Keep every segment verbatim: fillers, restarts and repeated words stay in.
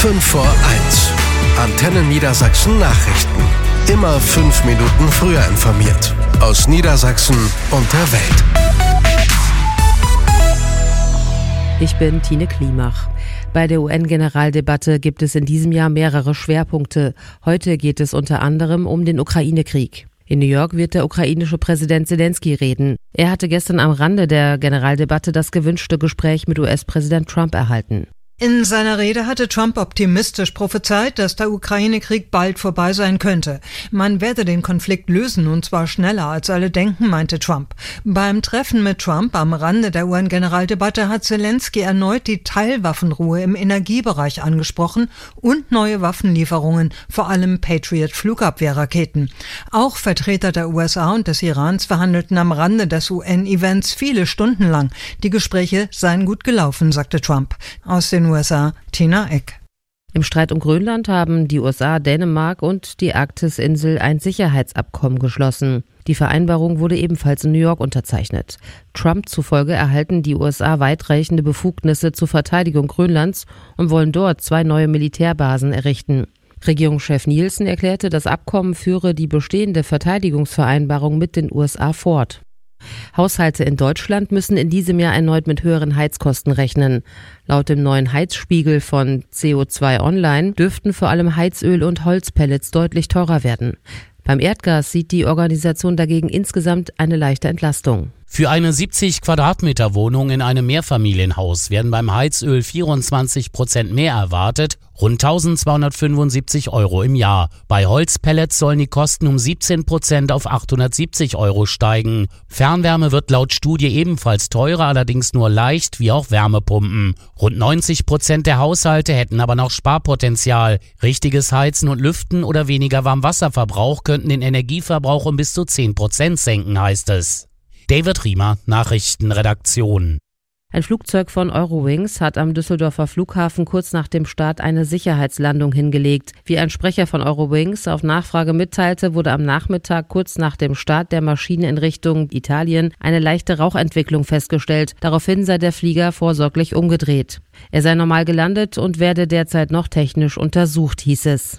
fünf vor eins. Antenne Niedersachsen Nachrichten. Immer fünf Minuten früher informiert. Aus Niedersachsen und der Welt. Ich bin Tine Klimach. Bei der U N-Generaldebatte gibt es in diesem Jahr mehrere Schwerpunkte. Heute geht es unter anderem um den Ukraine-Krieg. In New York wird der ukrainische Präsident Zelensky reden. Er hatte gestern am Rande der Generaldebatte das gewünschte Gespräch mit U S-Präsident Trump erhalten. In seiner Rede hatte Trump optimistisch prophezeit, dass der Ukraine-Krieg bald vorbei sein könnte. Man werde den Konflikt lösen, und zwar schneller als alle denken, meinte Trump. Beim Treffen mit Trump am Rande der U N-Generaldebatte hat Zelensky erneut die Teilwaffenruhe im Energiebereich angesprochen und neue Waffenlieferungen, vor allem Patriot-Flugabwehrraketen. Auch Vertreter der U S A und des Irans verhandelten am Rande des U N-Events viele Stunden lang. Die Gespräche seien gut gelaufen, sagte Trump. Aus den U S A, Tina Eck. Im Streit um Grönland haben die U S A, Dänemark und die Arktis-Insel ein Sicherheitsabkommen geschlossen. Die Vereinbarung wurde ebenfalls in New York unterzeichnet. Trump zufolge erhalten die U S A weitreichende Befugnisse zur Verteidigung Grönlands und wollen dort zwei neue Militärbasen errichten. Regierungschef Nielsen erklärte, das Abkommen führe die bestehende Verteidigungsvereinbarung mit den U S A fort. Haushalte in Deutschland müssen in diesem Jahr erneut mit höheren Heizkosten rechnen. Laut dem neuen Heizspiegel von C O zwei Online dürften vor allem Heizöl und Holzpellets deutlich teurer werden. Beim Erdgas sieht die Organisation dagegen insgesamt eine leichte Entlastung. Für eine siebzig Quadratmeter Wohnung in einem Mehrfamilienhaus werden beim Heizöl vierundzwanzig Prozent mehr erwartet, rund eintausendzweihundertfünfundsiebzig Euro im Jahr. Bei Holzpellets sollen die Kosten um siebzehn Prozent auf achthundertsiebzig Euro steigen. Fernwärme wird laut Studie ebenfalls teurer, allerdings nur leicht, wie auch Wärmepumpen. Rund neunzig Prozent der Haushalte hätten aber noch Sparpotenzial. Richtiges Heizen und Lüften oder weniger Warmwasserverbrauch könnten den Energieverbrauch um bis zu zehn Prozent senken, heißt es. David Riemer, Nachrichtenredaktion. Ein Flugzeug von Eurowings hat am Düsseldorfer Flughafen kurz nach dem Start eine Sicherheitslandung hingelegt. Wie ein Sprecher von Eurowings auf Nachfrage mitteilte, wurde am Nachmittag kurz nach dem Start der Maschine in Richtung Italien eine leichte Rauchentwicklung festgestellt. Daraufhin sei der Flieger vorsorglich umgedreht. Er sei normal gelandet und werde derzeit noch technisch untersucht, hieß es.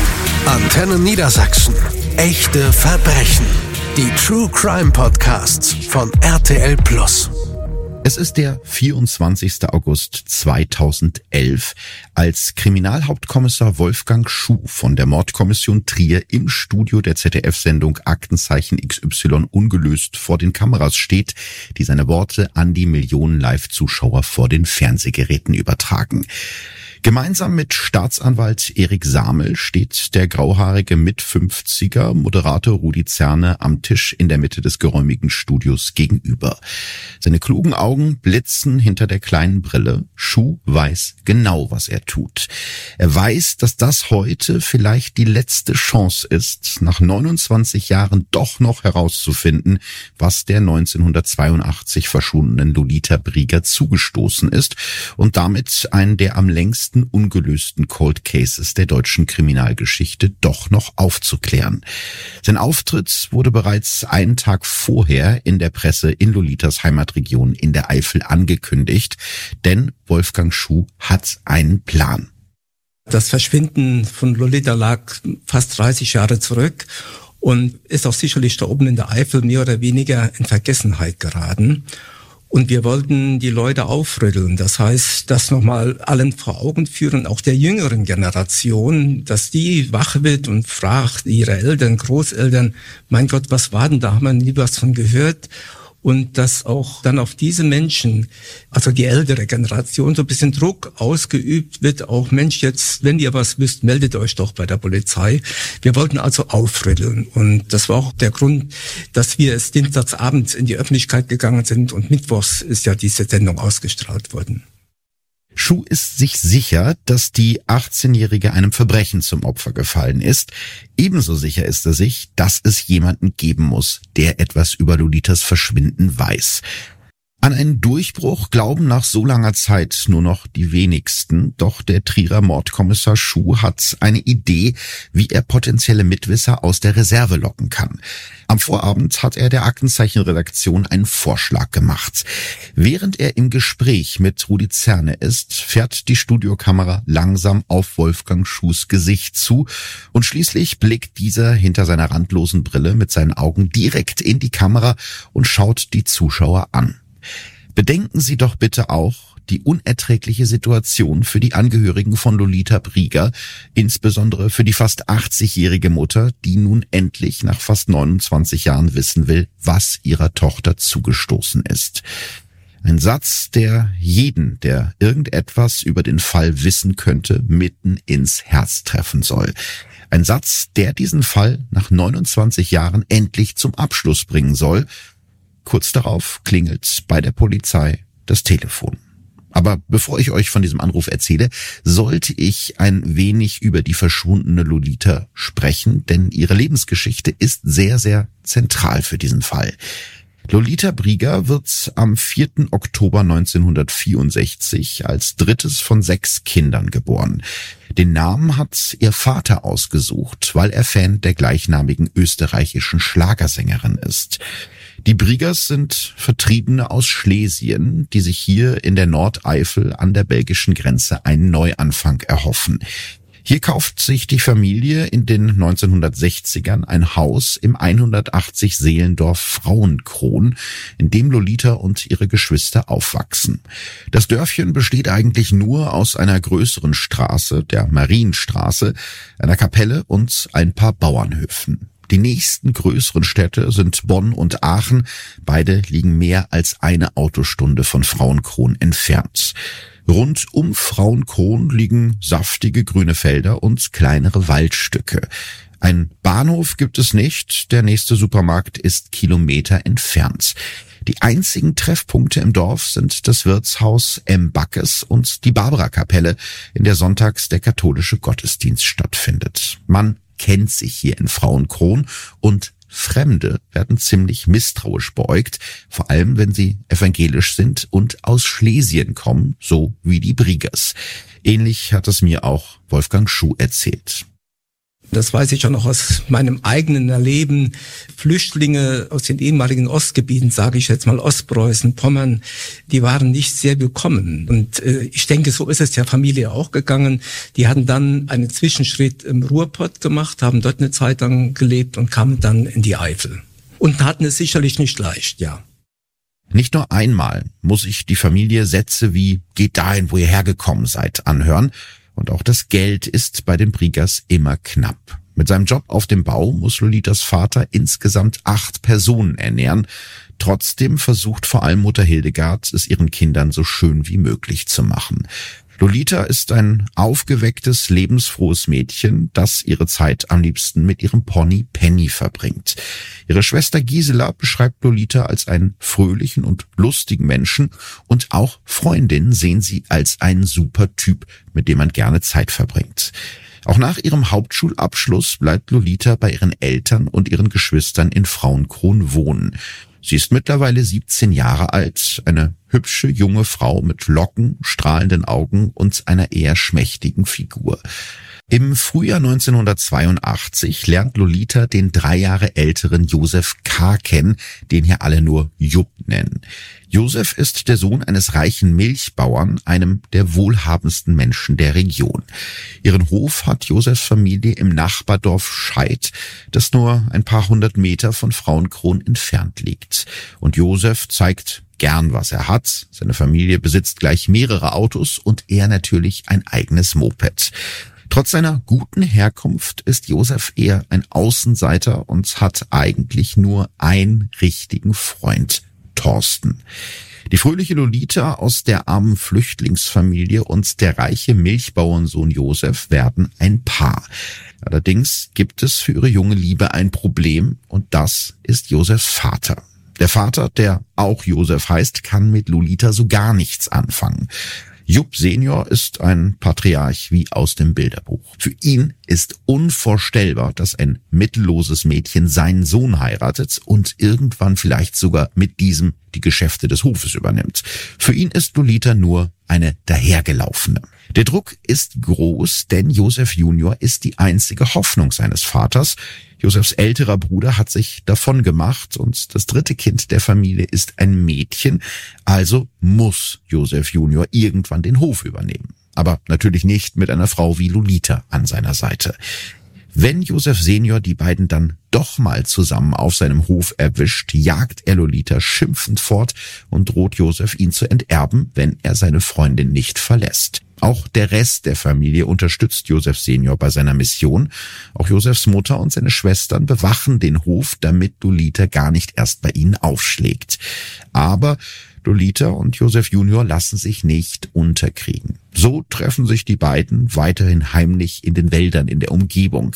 Antenne Niedersachsen. Echte Verbrechen. Die True Crime Podcasts von R T L Plus. Es ist der vierundzwanzigster August zweitausendelf, als Kriminalhauptkommissar Wolfgang Schuh von der Mordkommission Trier im Studio der Z D F-Sendung Aktenzeichen X Y ungelöst vor den Kameras steht, die seine Worte an die Millionen Live-Zuschauer vor den Fernsehgeräten übertragen. Gemeinsam mit Staatsanwalt Erik Samel steht der grauhaarige Mit-fünfziger Moderator Rudi Zerne am Tisch in der Mitte des geräumigen Studios gegenüber. Seine klugen Augen blitzen hinter der kleinen Brille. Schuh weiß genau, was er tut. Er weiß, dass das heute vielleicht die letzte Chance ist, nach neunundzwanzig Jahren doch noch herauszufinden, was der neunzehnhundertzweiundachtzig verschwundenen Lolita Brieger zugestoßen ist und damit einen der am längsten ungelösten Cold Cases der deutschen Kriminalgeschichte doch noch aufzuklären. Sein Auftritt wurde bereits einen Tag vorher in der Presse in Lolitas Heimatregion in der Eifel angekündigt, denn Wolfgang Schuh hat einen Plan. Das Verschwinden von Lolita lag fast dreißig Jahre zurück und ist auch sicherlich da oben in der Eifel mehr oder weniger in Vergessenheit geraten. Und wir wollten die Leute aufrütteln, das heißt, das nochmal allen vor Augen führen, auch der jüngeren Generation, dass die wach wird und fragt ihre Eltern, Großeltern, mein Gott, was war denn da, haben wir nie was von gehört? Und dass auch dann auf diese Menschen, also die ältere Generation, so ein bisschen Druck ausgeübt wird, auch Mensch, jetzt, wenn ihr was wisst, meldet euch doch bei der Polizei. Wir wollten also aufrütteln und das war auch der Grund, dass wir es dienstagsabends in die Öffentlichkeit gegangen sind und mittwochs ist ja diese Sendung ausgestrahlt worden. Schuh ist sich sicher, dass die achtzehnjährige einem Verbrechen zum Opfer gefallen ist. Ebenso sicher ist er sich, dass es jemanden geben muss, der etwas über Lolitas Verschwinden weiß. An einen Durchbruch glauben nach so langer Zeit nur noch die wenigsten, doch der Trierer Mordkommissar Schuh hat eine Idee, wie er potenzielle Mitwisser aus der Reserve locken kann. Am Vorabend hat er der Aktenzeichen-Redaktion einen Vorschlag gemacht. Während er im Gespräch mit Rudi Zerne ist, fährt die Studiokamera langsam auf Wolfgang Schuhs Gesicht zu und schließlich blickt dieser hinter seiner randlosen Brille mit seinen Augen direkt in die Kamera und schaut die Zuschauer an. Bedenken Sie doch bitte auch die unerträgliche Situation für die Angehörigen von Lolita Brieger, insbesondere für die fast achtzigjährige Mutter, die nun endlich nach fast neunundzwanzig Jahren wissen will, was ihrer Tochter zugestoßen ist. Ein Satz, der jeden, der irgendetwas über den Fall wissen könnte, mitten ins Herz treffen soll. Ein Satz, der diesen Fall nach neunundzwanzig Jahren endlich zum Abschluss bringen soll. Kurz darauf klingelt bei der Polizei das Telefon. Aber bevor ich euch von diesem Anruf erzähle, sollte ich ein wenig über die verschwundene Lolita sprechen, denn ihre Lebensgeschichte ist sehr, sehr zentral für diesen Fall. Lolita Brieger wird am vierten Oktober neunzehnhundertvierundsechzig als drittes von sechs Kindern geboren. Den Namen hat ihr Vater ausgesucht, weil er Fan der gleichnamigen österreichischen Schlagersängerin ist. Die Briegers sind Vertriebene aus Schlesien, die sich hier in der Nordeifel an der belgischen Grenze einen Neuanfang erhoffen. Hier kauft sich die Familie in den neunzehnhundertsechzigern ein Haus im hundertachtzig Seelendorf Frauenkron, in dem Lolita und ihre Geschwister aufwachsen. Das Dörfchen besteht eigentlich nur aus einer größeren Straße, der Marienstraße, einer Kapelle und ein paar Bauernhöfen. Die nächsten größeren Städte sind Bonn und Aachen. Beide liegen mehr als eine Autostunde von Frauenkron entfernt. Rund um Frauenkron liegen saftige grüne Felder und kleinere Waldstücke. Ein Bahnhof gibt es nicht, der nächste Supermarkt ist Kilometer entfernt. Die einzigen Treffpunkte im Dorf sind das Wirtshaus M. Backes und die Barbara-Kapelle, in der sonntags der katholische Gottesdienst stattfindet. Man kennt sich hier in Frauenkron und Fremde werden ziemlich misstrauisch beäugt, vor allem wenn sie evangelisch sind und aus Schlesien kommen, so wie die Briegers. Ähnlich hat es mir auch Wolfgang Schuh erzählt. Das weiß ich auch noch aus meinem eigenen Erleben. Flüchtlinge aus den ehemaligen Ostgebieten, sage ich jetzt mal Ostpreußen, Pommern, die waren nicht sehr willkommen. Und äh, ich denke, so ist es der Familie auch gegangen. Die hatten dann einen Zwischenschritt im Ruhrpott gemacht, haben dort eine Zeit lang gelebt und kamen dann in die Eifel. Und hatten es sicherlich nicht leicht, ja. Nicht nur einmal muss sich die Familie Sätze wie "Geht dahin, wo ihr hergekommen seid" anhören. Und auch das Geld ist bei den Briegers immer knapp. Mit seinem Job auf dem Bau muss Lolitas Vater insgesamt acht Personen ernähren. Trotzdem versucht vor allem Mutter Hildegard, es ihren Kindern so schön wie möglich zu machen. Lolita ist ein aufgewecktes, lebensfrohes Mädchen, das ihre Zeit am liebsten mit ihrem Pony Penny verbringt. Ihre Schwester Gisela beschreibt Lolita als einen fröhlichen und lustigen Menschen und auch Freundinnen sehen sie als einen super Typ, mit dem man gerne Zeit verbringt. Auch nach ihrem Hauptschulabschluss bleibt Lolita bei ihren Eltern und ihren Geschwistern in Frauenkron wohnen. Sie ist mittlerweile siebzehn Jahre alt, eine hübsche junge Frau mit Locken, strahlenden Augen und einer eher schmächtigen Figur. Im Frühjahr neunzehnhundertzweiundachtzig lernt Lolita den drei Jahre älteren Josef K. kennen, den hier alle nur Jupp nennen. Josef ist der Sohn eines reichen Milchbauern, einem der wohlhabendsten Menschen der Region. Ihren Hof hat Josefs Familie im Nachbardorf Scheid, das nur ein paar hundert Meter von Frauenkron entfernt liegt. Und Josef zeigt gern, was er hat. Seine Familie besitzt gleich mehrere Autos und er natürlich ein eigenes Moped. Trotz seiner guten Herkunft ist Josef eher ein Außenseiter und hat eigentlich nur einen richtigen Freund, Thorsten. Die fröhliche Lolita aus der armen Flüchtlingsfamilie und der reiche Milchbauernsohn Josef werden ein Paar. Allerdings gibt es für ihre junge Liebe ein Problem und das ist Josefs Vater. Der Vater, der auch Josef heißt, kann mit Lolita so gar nichts anfangen. Jupp Senior ist ein Patriarch wie aus dem Bilderbuch. Für ihn ist unvorstellbar, dass ein mittelloses Mädchen seinen Sohn heiratet und irgendwann vielleicht sogar mit diesem die Geschäfte des Hofes übernimmt. Für ihn ist Lolita nur eine dahergelaufene. Der Druck ist groß, denn Josef Junior ist die einzige Hoffnung seines Vaters. Josefs älterer Bruder hat sich davon gemacht und das dritte Kind der Familie ist ein Mädchen, also muss Josef Junior irgendwann den Hof übernehmen. Aber natürlich nicht mit einer Frau wie Lolita an seiner Seite. Wenn Josef Senior die beiden dann doch mal zusammen auf seinem Hof erwischt, jagt er Lolita schimpfend fort und droht Josef, ihn zu enterben, wenn er seine Freundin nicht verlässt. Auch der Rest der Familie unterstützt Josef Senior bei seiner Mission. Auch Josefs Mutter und seine Schwestern bewachen den Hof, damit Lolita gar nicht erst bei ihnen aufschlägt. Aber Lolita und Josef Junior lassen sich nicht unterkriegen. So treffen sich die beiden weiterhin heimlich in den Wäldern in der Umgebung.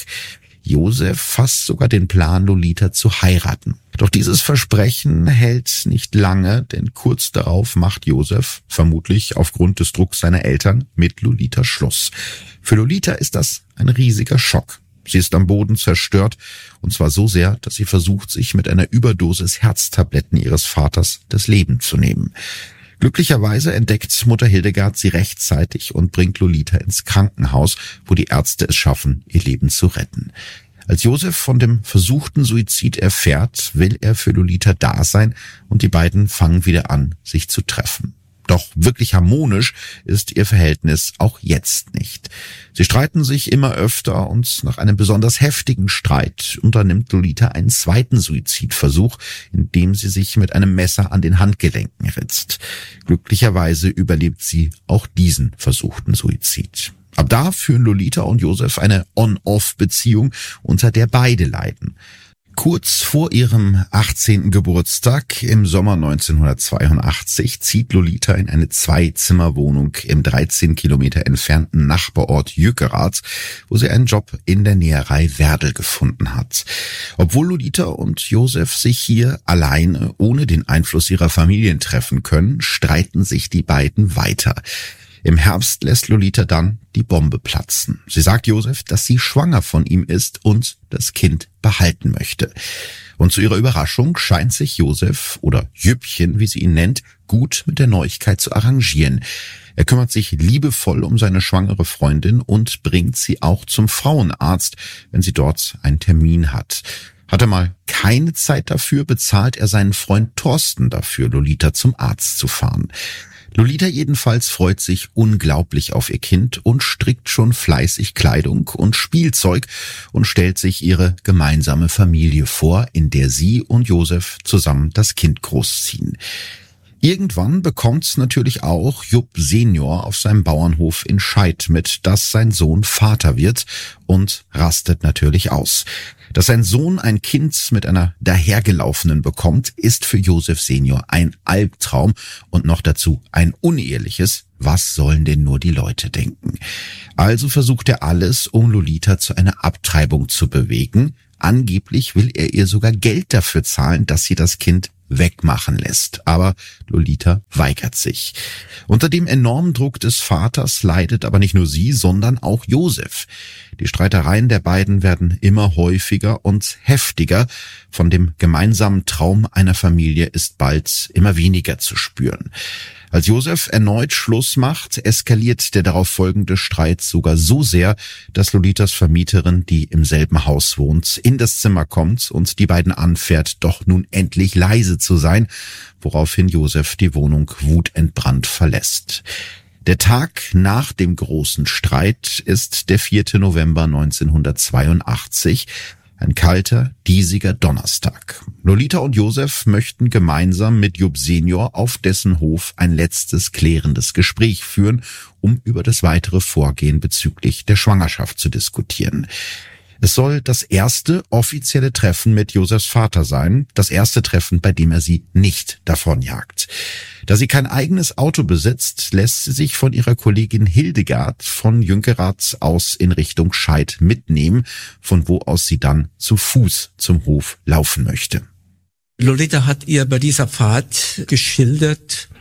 Josef fasst sogar den Plan, Lolita zu heiraten. Doch dieses Versprechen hält nicht lange, denn kurz darauf macht Josef, vermutlich aufgrund des Drucks seiner Eltern, mit Lolita Schluss. Für Lolita ist das ein riesiger Schock. Sie ist am Boden zerstört, und zwar so sehr, dass sie versucht, sich mit einer Überdosis Herztabletten ihres Vaters das Leben zu nehmen. Glücklicherweise entdeckt Mutter Hildegard sie rechtzeitig und bringt Lolita ins Krankenhaus, wo die Ärzte es schaffen, ihr Leben zu retten. Als Josef von dem versuchten Suizid erfährt, will er für Lolita da sein und die beiden fangen wieder an, sich zu treffen. Doch wirklich harmonisch ist ihr Verhältnis auch jetzt nicht. Sie streiten sich immer öfter und nach einem besonders heftigen Streit unternimmt Lolita einen zweiten Suizidversuch, indem sie sich mit einem Messer an den Handgelenken ritzt. Glücklicherweise überlebt sie auch diesen versuchten Suizid. Ab da führen Lolita und Josef eine On-Off-Beziehung, unter der beide leiden. Kurz vor ihrem achtzehnten Geburtstag im Sommer neunzehnhundertzweiundachtzig zieht Lolita in eine Zwei-Zimmer-Wohnung im dreizehn Kilometer entfernten Nachbarort Jückerath, wo sie einen Job in der Näherei Werdel gefunden hat. Obwohl Lolita und Josef sich hier alleine ohne den Einfluss ihrer Familien treffen können, streiten sich die beiden weiter. Im Herbst lässt Lolita dann die Bombe platzen. Sie sagt Josef, dass sie schwanger von ihm ist und das Kind behalten möchte. Und zu ihrer Überraschung scheint sich Josef, oder Jüppchen, wie sie ihn nennt, gut mit der Neuigkeit zu arrangieren. Er kümmert sich liebevoll um seine schwangere Freundin und bringt sie auch zum Frauenarzt, wenn sie dort einen Termin hat. Hat er mal keine Zeit dafür, bezahlt er seinen Freund Thorsten dafür, Lolita zum Arzt zu fahren. Lolita jedenfalls freut sich unglaublich auf ihr Kind und strickt schon fleißig Kleidung und Spielzeug und stellt sich ihre gemeinsame Familie vor, in der sie und Josef zusammen das Kind großziehen. Irgendwann bekommt's natürlich auch Jupp Senior auf seinem Bauernhof in Scheid mit, dass sein Sohn Vater wird und rastet natürlich aus. Dass sein Sohn ein Kind mit einer dahergelaufenen bekommt, ist für Josef Senior ein Albtraum und noch dazu ein uneheliches. Was sollen denn nur die Leute denken? Also versucht er alles, um Lolita zu einer Abtreibung zu bewegen. Angeblich will er ihr sogar Geld dafür zahlen, dass sie das Kind wegmachen lässt. Aber Lolita weigert sich. Unter dem enormen Druck des Vaters leidet aber nicht nur sie, sondern auch Josef. Die Streitereien der beiden werden immer häufiger und heftiger. Von dem gemeinsamen Traum einer Familie ist bald immer weniger zu spüren. Als Josef erneut Schluss macht, eskaliert der darauf folgende Streit sogar so sehr, dass Lolitas Vermieterin, die im selben Haus wohnt, in das Zimmer kommt und die beiden anfährt, doch nun endlich leise zu sein, woraufhin Josef die Wohnung wutentbrannt verlässt. Der Tag nach dem großen Streit ist der vierte November neunzehnhundertzweiundachtzig, ein kalter, diesiger Donnerstag. Lolita und Josef möchten gemeinsam mit Jupp Senior auf dessen Hof ein letztes klärendes Gespräch führen, um über das weitere Vorgehen bezüglich der Schwangerschaft zu diskutieren. Es soll das erste offizielle Treffen mit Josefs Vater sein, das erste Treffen, bei dem er sie nicht davonjagt. Da sie kein eigenes Auto besitzt, lässt sie sich von ihrer Kollegin Hildegard von Jünkerath aus in Richtung Scheid mitnehmen, von wo aus sie dann zu Fuß zum Hof laufen möchte. Lolita hat ihr bei dieser Fahrt geschildert,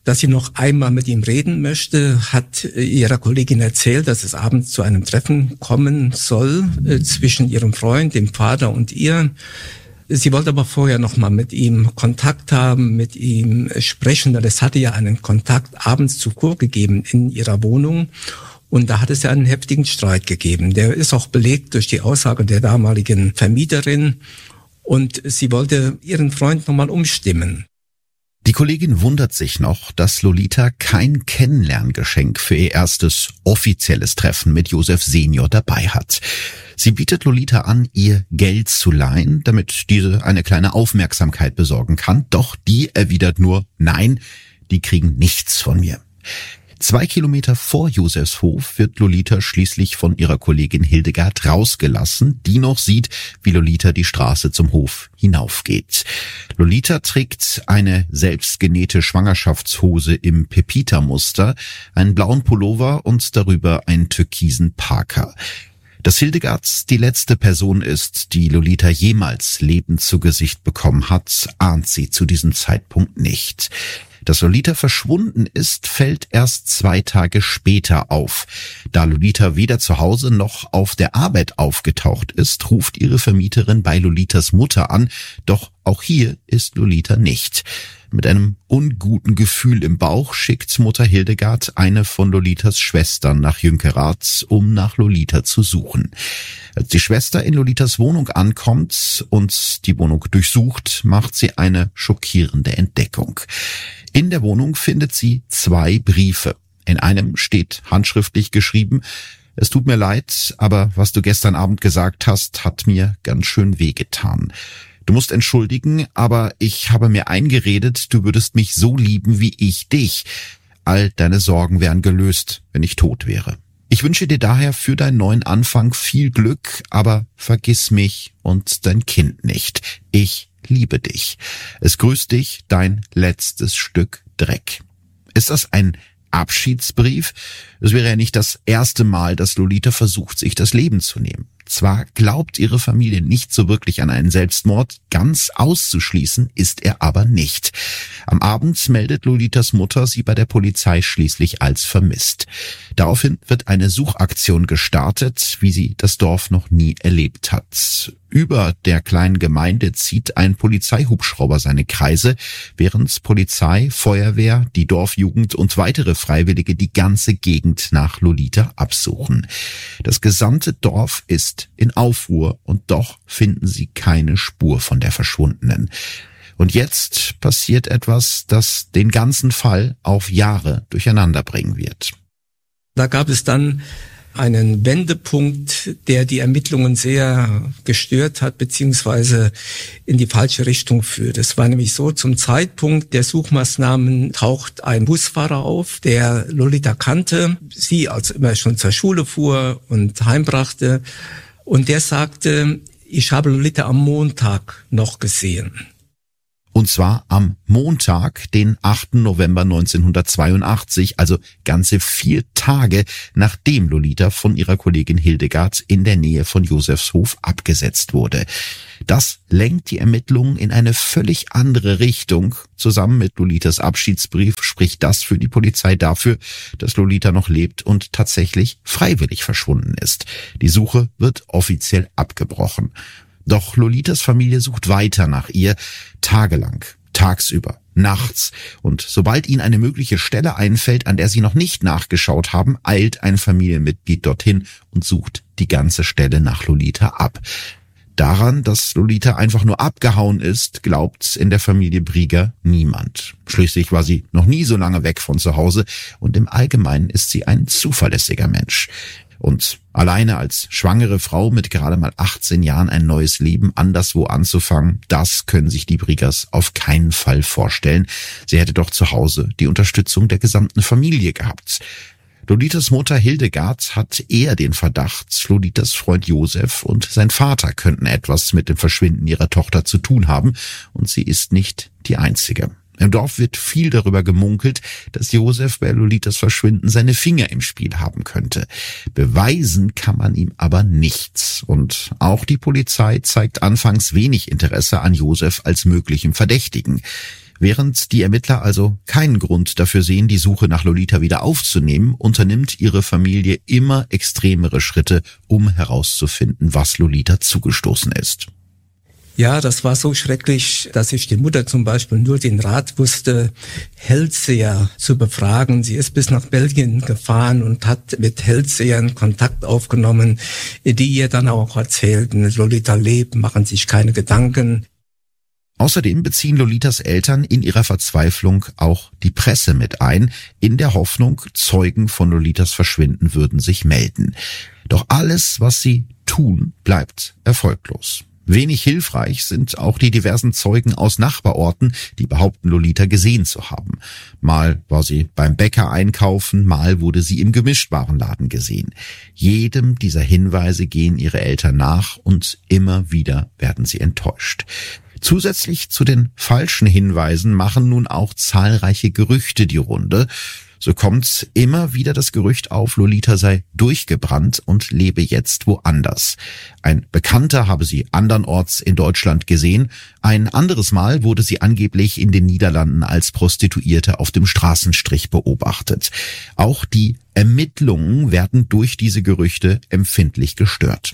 dass sie noch einmal mit ihm reden möchte, hat ihrer Kollegin erzählt, dass es abends zu einem Treffen kommen soll äh, zwischen ihrem Freund, dem Vater und ihr. Sie wollte aber vorher noch mal mit ihm Kontakt haben, mit ihm sprechen, denn es hatte ja einen Kontakt abends zuvor gegeben in ihrer Wohnung. Und da hat es ja einen heftigen Streit gegeben. Der ist auch belegt durch die Aussage der damaligen Vermieterin. Und sie wollte ihren Freund nochmal umstimmen. Die Kollegin wundert sich noch, dass Lolita kein Kennenlerngeschenk für ihr erstes offizielles Treffen mit Josef Senior dabei hat. Sie bietet Lolita an, ihr Geld zu leihen, damit diese eine kleine Aufmerksamkeit besorgen kann. Doch die erwidert nur, nein, die kriegen nichts von mir. Zwei Kilometer vor Josefs Hof wird Lolita schließlich von ihrer Kollegin Hildegard rausgelassen, die noch sieht, wie Lolita die Straße zum Hof hinaufgeht. Lolita trägt eine selbstgenähte Schwangerschaftshose im Pepita-Muster, einen blauen Pullover und darüber einen türkisen Parker. Dass Hildegard die letzte Person ist, die Lolita jemals lebend zu Gesicht bekommen hat, ahnt sie zu diesem Zeitpunkt nicht. Dass Lolita verschwunden ist, fällt erst zwei Tage später auf. Da Lolita weder zu Hause noch auf der Arbeit aufgetaucht ist, ruft ihre Vermieterin bei Lolitas Mutter an, doch auch hier ist Lolita nicht. Mit einem unguten Gefühl im Bauch schickt Mutter Hildegard eine von Lolitas Schwestern nach Jünkerath, um nach Lolita zu suchen. Als die Schwester in Lolitas Wohnung ankommt und die Wohnung durchsucht, macht sie eine schockierende Entdeckung. In der Wohnung findet sie zwei Briefe. In einem steht handschriftlich geschrieben: Es tut mir leid, aber was du gestern Abend gesagt hast, hat mir ganz schön wehgetan. Du musst entschuldigen, aber ich habe mir eingeredet, du würdest mich so lieben wie ich dich. All deine Sorgen wären gelöst, wenn ich tot wäre. Ich wünsche dir daher für deinen neuen Anfang viel Glück, aber vergiss mich und dein Kind nicht. Ich liebe dich. Es grüßt dich, dein letztes Stück Dreck. Ist das ein Abschiedsbrief? Es wäre ja nicht das erste Mal, dass Lolita versucht, sich das Leben zu nehmen. Zwar glaubt ihre Familie nicht so wirklich an einen Selbstmord, ganz auszuschließen ist er aber nicht. Am Abend meldet Lolitas Mutter sie bei der Polizei schließlich als vermisst. Daraufhin wird eine Suchaktion gestartet, wie sie das Dorf noch nie erlebt hat. Über der kleinen Gemeinde zieht ein Polizeihubschrauber seine Kreise, während Polizei, Feuerwehr, die Dorfjugend und weitere Freiwillige die ganze Gegend nach Lolita absuchen. Das gesamte Dorf ist in Aufruhr und doch finden sie keine Spur von der Verschwundenen. Und jetzt passiert etwas, das den ganzen Fall auf Jahre durcheinander bringen wird. Da gab es dann einen Wendepunkt, der die Ermittlungen sehr gestört hat, beziehungsweise in die falsche Richtung führt. Es war nämlich so, zum Zeitpunkt der Suchmaßnahmen taucht ein Busfahrer auf, der Lolita kannte, sie als immer schon zur Schule fuhr und heimbrachte. Und der sagte, ich habe Lolita am Montag noch gesehen. Und zwar am Montag, den achten November neunzehnhundertzweiundachtzig, also ganze vier Tage, nachdem Lolita von ihrer Kollegin Hildegard in der Nähe von Josefs Hof abgesetzt wurde. Das lenkt die Ermittlungen in eine völlig andere Richtung. Zusammen mit Lolitas Abschiedsbrief spricht das für die Polizei dafür, dass Lolita noch lebt und tatsächlich freiwillig verschwunden ist. Die Suche wird offiziell abgebrochen. Doch Lolitas Familie sucht weiter nach ihr, tagelang, tagsüber, nachts. Und sobald ihnen eine mögliche Stelle einfällt, an der sie noch nicht nachgeschaut haben, eilt ein Familienmitglied dorthin und sucht die ganze Stelle nach Lolita ab. Daran, dass Lolita einfach nur abgehauen ist, glaubt in der Familie Brieger niemand. Schließlich war sie noch nie so lange weg von zu Hause und im Allgemeinen ist sie ein zuverlässiger Mensch. Und alleine als schwangere Frau mit gerade mal achtzehn Jahren ein neues Leben anderswo anzufangen, das können sich die Briegers auf keinen Fall vorstellen. Sie hätte doch zu Hause die Unterstützung der gesamten Familie gehabt. Lolitas Mutter Hildegard hat eher den Verdacht, Lolitas Freund Josef und sein Vater könnten etwas mit dem Verschwinden ihrer Tochter zu tun haben, und sie ist nicht die Einzige. Im Dorf wird viel darüber gemunkelt, dass Josef bei Lolitas Verschwinden seine Finger im Spiel haben könnte. Beweisen kann man ihm aber nichts. Und auch die Polizei zeigt anfangs wenig Interesse an Josef als möglichem Verdächtigen. Während die Ermittler also keinen Grund dafür sehen, die Suche nach Lolita wieder aufzunehmen, unternimmt ihre Familie immer extremere Schritte, um herauszufinden, was Lolita zugestoßen ist. Ja, das war so schrecklich, dass ich die Mutter zum Beispiel nur den Rat wusste, Hellseher zu befragen. Sie ist bis nach Belgien gefahren und hat mit Hellsehern Kontakt aufgenommen, die ihr dann auch erzählten, Lolita lebt, machen sich keine Gedanken. Außerdem beziehen Lolitas Eltern in ihrer Verzweiflung auch die Presse mit ein, in der Hoffnung, Zeugen von Lolitas Verschwinden würden sich melden. Doch alles, was sie tun, bleibt erfolglos. Wenig hilfreich sind auch die diversen Zeugen aus Nachbarorten, die behaupten, Lolita gesehen zu haben. Mal war sie beim Bäcker einkaufen, mal wurde sie im Gemischtwarenladen gesehen. Jedem dieser Hinweise gehen ihre Eltern nach und immer wieder werden sie enttäuscht. Zusätzlich zu den falschen Hinweisen machen nun auch zahlreiche Gerüchte die Runde. So kommt immer wieder das Gerücht auf, Lolita sei durchgebrannt und lebe jetzt woanders. Ein Bekannter habe sie andernorts in Deutschland gesehen. Ein anderes Mal wurde sie angeblich in den Niederlanden als Prostituierte auf dem Straßenstrich beobachtet. Auch die Ermittlungen werden durch diese Gerüchte empfindlich gestört.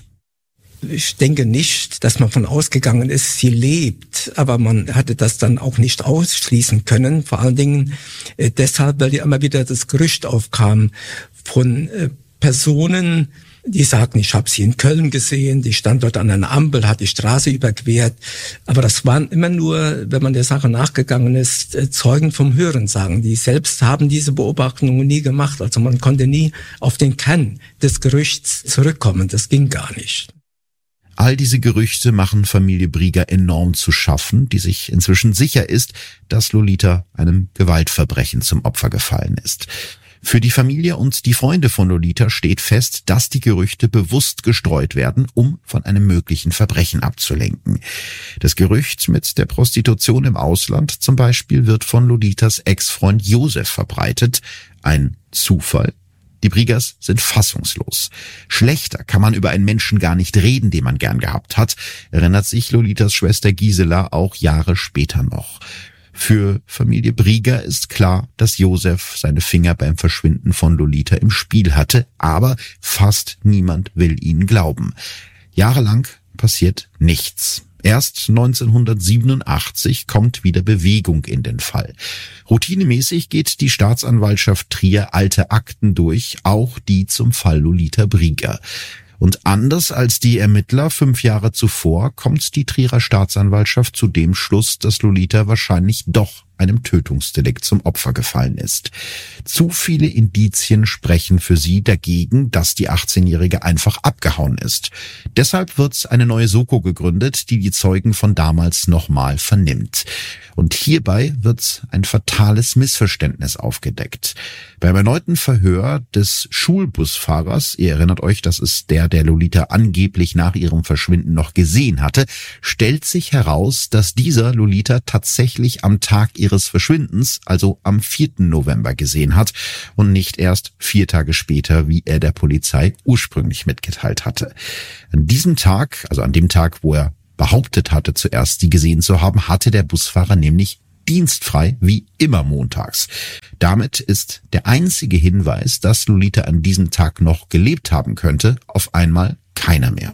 Ich denke nicht, dass man von ausgegangen ist, sie lebt, aber man hatte das dann auch nicht ausschließen können. Vor allen Dingen äh, deshalb, weil ja immer wieder das Gerücht aufkam von äh, Personen, die sagten, ich habe sie in Köln gesehen, die stand dort an einer Ampel, hat die Straße überquert. Aber das waren immer nur, wenn man der Sache nachgegangen ist, äh, Zeugen vom Hörensagen. Die selbst haben diese Beobachtungen nie gemacht. Also man konnte nie auf den Kern des Gerüchts zurückkommen. Das ging gar nicht. All diese Gerüchte machen Familie Brieger enorm zu schaffen, die sich inzwischen sicher ist, dass Lolita einem Gewaltverbrechen zum Opfer gefallen ist. Für die Familie und die Freunde von Lolita steht fest, dass die Gerüchte bewusst gestreut werden, um von einem möglichen Verbrechen abzulenken. Das Gerücht mit der Prostitution im Ausland zum Beispiel wird von Lolitas Ex-Freund Josef verbreitet. Ein Zufall? Die Briegers sind fassungslos. Schlechter kann man über einen Menschen gar nicht reden, den man gern gehabt hat, erinnert sich Lolitas Schwester Gisela auch Jahre später noch. Für Familie Brieger ist klar, dass Josef seine Finger beim Verschwinden von Lolita im Spiel hatte, aber fast niemand will ihnen glauben. Jahrelang passiert nichts. Erst neunzehnhundertsiebenundachtzig kommt wieder Bewegung in den Fall. Routinemäßig geht die Staatsanwaltschaft Trier alte Akten durch, auch die zum Fall Lolita Brieger. Und anders als die Ermittler fünf Jahre zuvor kommt die Trierer Staatsanwaltschaft zu dem Schluss, dass Lolita wahrscheinlich doch einem Tötungsdelikt zum Opfer gefallen ist. Zu viele Indizien sprechen für sie dagegen, dass die achtzehnjährige einfach abgehauen ist. Deshalb wird eine neue Soko gegründet, die die Zeugen von damals nochmal vernimmt. Und hierbei wird ein fatales Missverständnis aufgedeckt. Beim erneuten Verhör des Schulbusfahrers, ihr erinnert euch, das ist der, der Lolita angeblich nach ihrem Verschwinden noch gesehen hatte, stellt sich heraus, dass dieser Lolita tatsächlich am Tag ihres Verschwindens, also am vierten November, gesehen hat und nicht erst vier Tage später, wie er der Polizei ursprünglich mitgeteilt hatte. An diesem Tag, also an dem Tag, wo er behauptet hatte, zuerst sie gesehen zu haben, hatte der Busfahrer nämlich dienstfrei wie immer montags. Damit ist der einzige Hinweis, dass Lolita an diesem Tag noch gelebt haben könnte, auf einmal keiner mehr.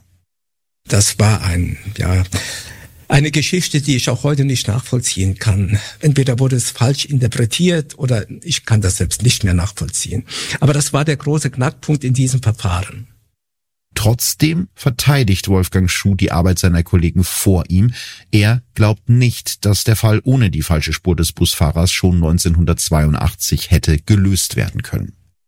Das war ein, ja, eine Geschichte, die ich auch heute nicht nachvollziehen kann. Entweder wurde es falsch interpretiert oder ich kann das selbst nicht mehr nachvollziehen. Aber das war der große Knackpunkt in diesem Verfahren. Trotzdem verteidigt Wolfgang Schuh die Arbeit seiner Kollegen vor ihm. Er glaubt nicht, dass der Fall ohne die falsche Spur des Busfahrers schon neunzehnhundertzweiundachtzig hätte gelöst werden können.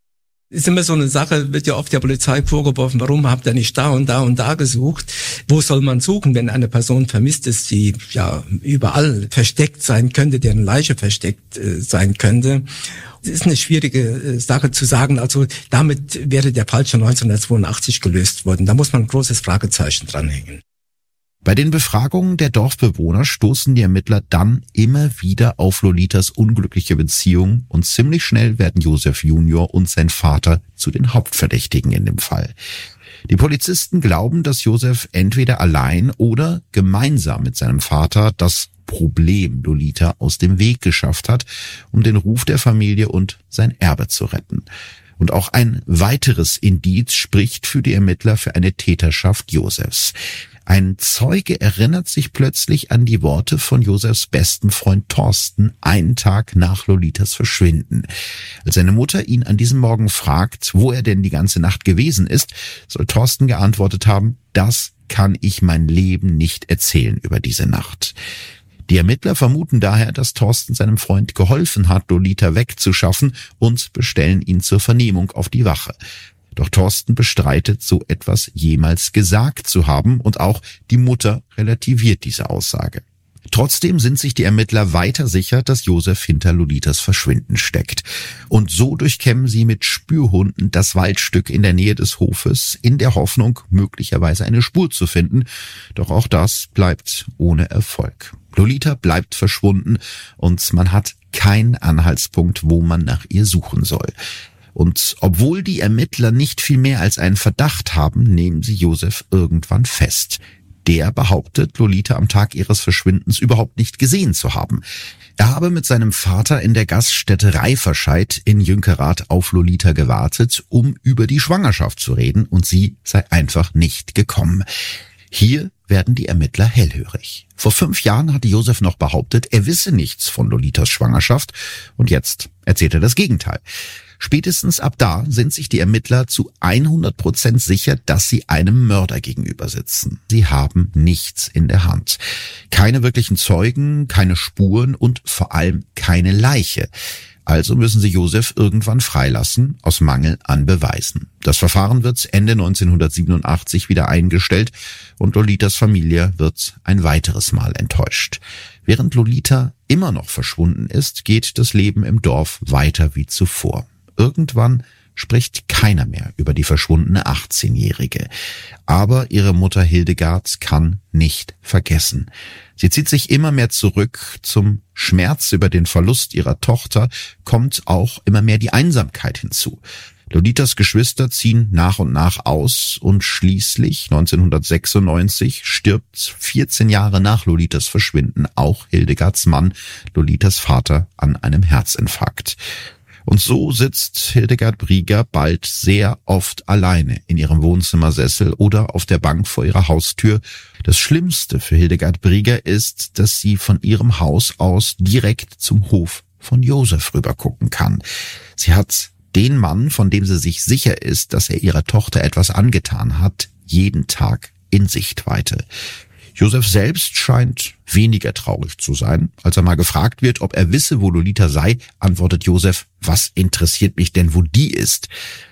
Ist immer so eine Sache, wird ja oft der Polizei vorgeworfen, warum habt ihr nicht da und da und da gesucht? Wo soll man suchen, wenn eine Person vermisst ist, die ja überall versteckt sein könnte, deren Leiche versteckt äh, sein könnte? Es ist eine schwierige äh, Sache zu sagen, also damit wäre der Fall schon neunzehnhundertzweiundachtzig gelöst worden. Da muss man ein großes Fragezeichen dranhängen. Bei den Befragungen der Dorfbewohner stoßen die Ermittler dann immer wieder auf Lolitas unglückliche Beziehung und ziemlich schnell werden Josef Junior und sein Vater zu den Hauptverdächtigen in dem Fall. Die Polizisten glauben, dass Josef entweder allein oder gemeinsam mit seinem Vater das Problem Lolita aus dem Weg geschafft hat, um den Ruf der Familie und sein Erbe zu retten. Und auch ein weiteres Indiz spricht für die Ermittler für eine Täterschaft Josefs. Ein Zeuge erinnert sich plötzlich an die Worte von Josefs besten Freund Thorsten einen Tag nach Lolitas Verschwinden. Als seine Mutter ihn an diesem Morgen fragt, wo er denn die ganze Nacht gewesen ist, soll Thorsten geantwortet haben, das kann ich mein Leben nicht erzählen über diese Nacht. Die Ermittler vermuten daher, dass Thorsten seinem Freund geholfen hat, Lolita wegzuschaffen und bestellen ihn zur Vernehmung auf die Wache. Doch Thorsten bestreitet, so etwas jemals gesagt zu haben und auch die Mutter relativiert diese Aussage. Trotzdem sind sich die Ermittler weiter sicher, dass Josef hinter Lolitas Verschwinden steckt. Und so durchkämmen sie mit Spürhunden das Waldstück in der Nähe des Hofes, in der Hoffnung, möglicherweise eine Spur zu finden. Doch auch das bleibt ohne Erfolg. Lolita bleibt verschwunden und man hat keinen Anhaltspunkt, wo man nach ihr suchen soll. Und obwohl die Ermittler nicht viel mehr als einen Verdacht haben, nehmen sie Josef irgendwann fest. Der behauptet, Lolita am Tag ihres Verschwindens überhaupt nicht gesehen zu haben. Er habe mit seinem Vater in der Gaststätte Reiferscheid in Jünkerath auf Lolita gewartet, um über die Schwangerschaft zu reden, und sie sei einfach nicht gekommen. Hier werden die Ermittler hellhörig. Vor fünf Jahren hatte Josef noch behauptet, er wisse nichts von Lolitas Schwangerschaft, und jetzt erzählt er das Gegenteil. Spätestens ab da sind sich die Ermittler zu hundert Prozent sicher, dass sie einem Mörder gegenüber sitzen. Sie haben nichts in der Hand. Keine wirklichen Zeugen, keine Spuren und vor allem keine Leiche. Also müssen sie Josef irgendwann freilassen, aus Mangel an Beweisen. Das Verfahren wird Ende neunzehnhundertsiebenundachtzig wieder eingestellt und Lolitas Familie wird ein weiteres Mal enttäuscht. Während Lolita immer noch verschwunden ist, geht das Leben im Dorf weiter wie zuvor. Irgendwann spricht keiner mehr über die verschwundene achtzehnjährige. Aber ihre Mutter Hildegard kann nicht vergessen. Sie zieht sich immer mehr zurück. Zum Schmerz über den Verlust ihrer Tochter kommt auch immer mehr die Einsamkeit hinzu. Lolitas Geschwister ziehen nach und nach aus und schließlich neunzehnhundertsechsundneunzig stirbt vierzehn Jahre nach Lolitas Verschwinden auch Hildegards Mann, Lolitas Vater, an einem Herzinfarkt. Und so sitzt Hildegard Brieger bald sehr oft alleine in ihrem Wohnzimmersessel oder auf der Bank vor ihrer Haustür. Das Schlimmste für Hildegard Brieger ist, dass sie von ihrem Haus aus direkt zum Hof von Josef rübergucken kann. Sie hat den Mann, von dem sie sich sicher ist, dass er ihrer Tochter etwas angetan hat, jeden Tag in Sichtweite. Josef selbst scheint weniger traurig zu sein. Als er mal gefragt wird, ob er wisse, wo Lolita sei, antwortet Josef, was interessiert mich denn, wo die ist?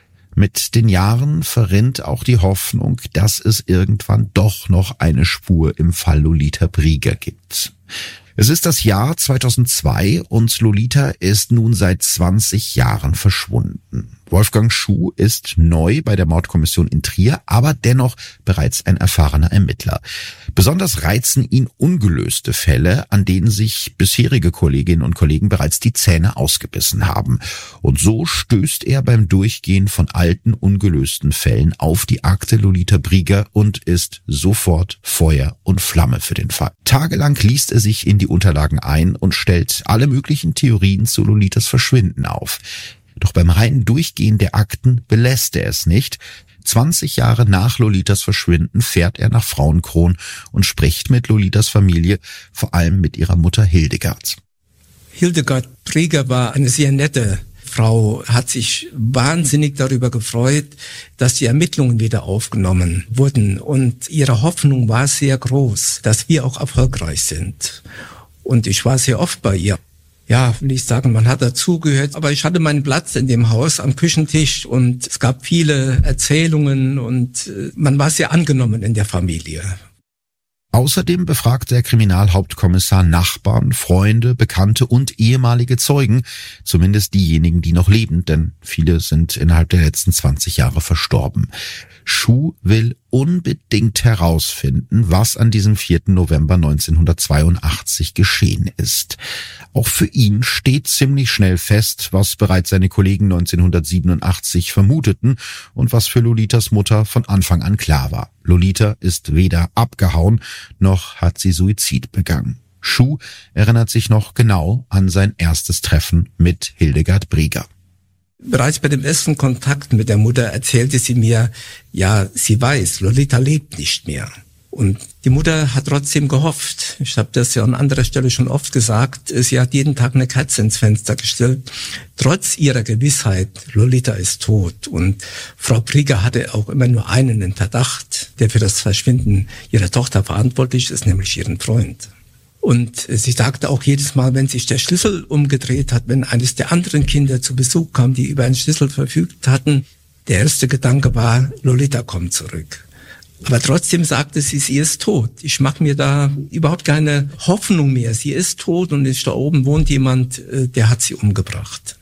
Mit den Jahren verrinnt auch die Hoffnung, dass es irgendwann doch noch eine Spur im Fall Lolita Brieger gibt. Es ist das Jahr zweitausendzwei und Lolita ist nun seit zwanzig Jahren verschwunden. Wolfgang Schuh ist neu bei der Mordkommission in Trier, aber dennoch bereits ein erfahrener Ermittler. Besonders reizen ihn ungelöste Fälle, an denen sich bisherige Kolleginnen und Kollegen bereits die Zähne ausgebissen haben. Und so stößt er beim Durchgehen von alten, ungelösten Fällen auf die Akte Lolita Brieger und ist sofort Feuer und Flamme für den Fall. Tagelang liest er sich in die Unterlagen ein und stellt alle möglichen Theorien zu Lolitas Verschwinden auf. Doch beim reinen Durchgehen der Akten belässt er es nicht. zwanzig Jahre nach Lolitas Verschwinden fährt er nach Frauenkron und spricht mit Lolitas Familie, vor allem mit ihrer Mutter Hildegard. Hildegard Brieger war eine sehr nette Frau, hat sich wahnsinnig darüber gefreut, dass die Ermittlungen wieder aufgenommen wurden. Und ihre Hoffnung war sehr groß, dass wir auch erfolgreich sind. Und ich war sehr oft bei ihr. Ja, will ich sagen, man hat dazugehört, aber ich hatte meinen Platz in dem Haus am Küchentisch und es gab viele Erzählungen und man war sehr angenommen in der Familie. Außerdem befragt der Kriminalhauptkommissar Nachbarn, Freunde, Bekannte und ehemalige Zeugen, zumindest diejenigen, die noch leben, denn viele sind innerhalb der letzten zwanzig Jahre verstorben. Schuh will unbedingt herausfinden, was an diesem vierten November neunzehnhundertzweiundachtzig geschehen ist. Auch für ihn steht ziemlich schnell fest, was bereits seine Kollegen neunzehnhundertsiebenundachtzig vermuteten und was für Lolitas Mutter von Anfang an klar war. Lolita ist weder abgehauen, noch hat sie Suizid begangen. Schuh erinnert sich noch genau an sein erstes Treffen mit Hildegard Brieger. Bereits bei dem ersten Kontakt mit der Mutter erzählte sie mir, ja, sie weiß, Lolita lebt nicht mehr. Und die Mutter hat trotzdem gehofft. Ich habe das ja an anderer Stelle schon oft gesagt. Sie hat jeden Tag eine Kerze ins Fenster gestellt. Trotz ihrer Gewissheit, Lolita ist tot. Und Frau Brieger hatte auch immer nur einen in Verdacht, der für das Verschwinden ihrer Tochter verantwortlich ist, nämlich ihren Freund. Und sie sagte auch jedes Mal, wenn sich der Schlüssel umgedreht hat, wenn eines der anderen Kinder zu Besuch kam, die über einen Schlüssel verfügt hatten, der erste Gedanke war, Lolita kommt zurück. Aber trotzdem sagte sie, sie ist tot. Ich mache mir da überhaupt keine Hoffnung mehr. Sie ist tot und da oben wohnt jemand, der hat sie umgebracht.